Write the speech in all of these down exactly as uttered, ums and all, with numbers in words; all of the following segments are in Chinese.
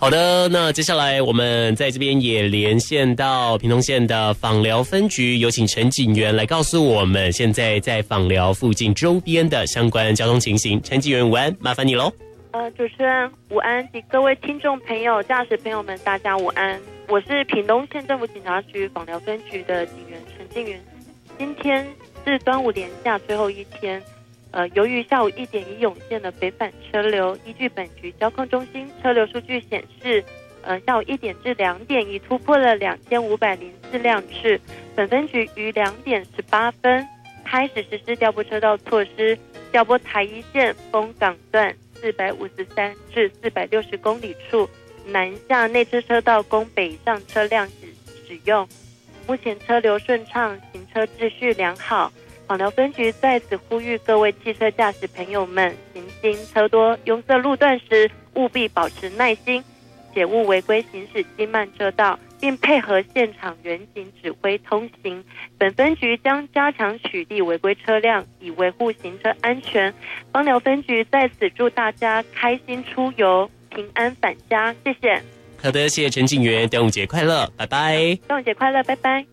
好的，那接下来我们在这边也连线到屏东县的枋寮分局，有请陈警员来告诉我们现在在枋寮附近周边的相关交通情形。陈警员午安，麻烦你喽。 呃，主持人午安及各位听众朋友、驾驶朋友们，大家午安。我是屏东县政府警察局枋寮分局的警员陈警员。今天是端午连假最后一天。呃，由于下午一点已涌现的北返车流，依据本局交控中心车流数据显示，呃，下午一点至两点已突破了两千五百零四辆次。本分局于两点十八分开始实施调拨车道措施，调拨台一线丰港段四百五十三至四百六十公里处南下内侧车道供北上车辆使使用。目前车流顺畅，行车秩序良好。枋寮分局在此呼吁各位汽车驾驶朋友们，行经车多拥塞路段时，务必保持耐心，且勿违规行驶机慢车道，并配合现场员警指挥通行。本分局将加强取缔违规车辆，以维护行车安全。枋寮分局在此祝大家开心出游，平安返家，谢谢。 好的，谢谢陈警员，端午节快乐，拜拜。 端午节快乐，拜拜。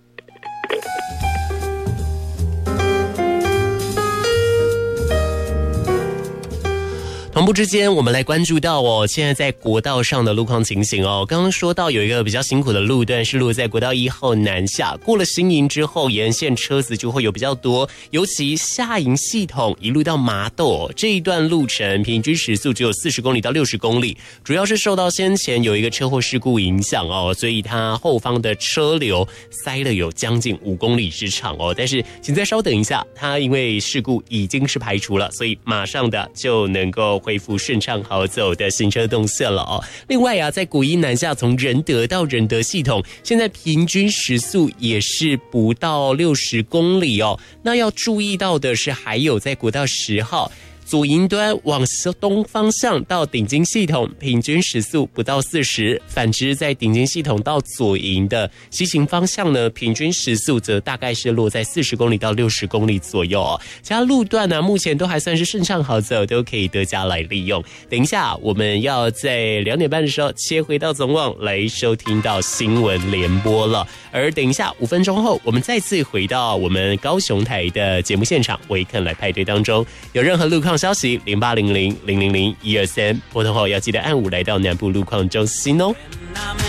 同步之间，我们来关注到哦，现在在国道上的路况情形哦。刚刚说到有一个比较辛苦的路段是路在国道一号南下，过了新营之后，沿线车子就会有比较多，尤其下营系统一路到麻豆这一段路程，平均时速只有四十公里到六十公里，主要是受到先前有一个车祸事故影响哦，所以它后方的车流塞了有将近五公里之长哦。但是请再稍等一下，它因为事故已经是排除了，所以马上的就能够恢复顺畅好走的行车动线了哦。另外啊，在古一南下从仁德到仁德系统，现在平均时速也是不到六十公里哦。那要注意到的是，还有在国道十号。左营端往东方向到顶金系统，平均时速不到四十。反之，在顶金系统到左营的西行方向呢，平均时速则大概是落在四十公里到六十公里左右哦。其他路段呢，目前都还算是顺畅好走，都可以得家来利用。等一下，我们要在两点半的时候切回到总网来收听到新闻联播了。而等一下五分钟后，我们再次回到我们高雄台的节目现场，维肯来派对当中，有任何路况消息零八零零零零零一二三，拨通后要记得按五来到南部路况中心哦。